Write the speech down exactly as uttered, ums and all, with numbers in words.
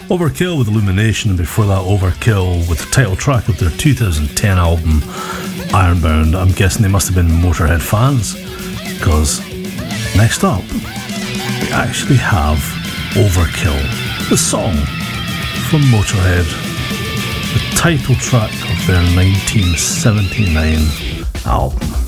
Overkill with Illumination, and before that Overkill with the title track of their two thousand ten album Ironbound. I'm guessing they must have been Motorhead fans, because next up we actually have Overkill, the song from Motorhead, the title track of their nineteen seventy-nine album.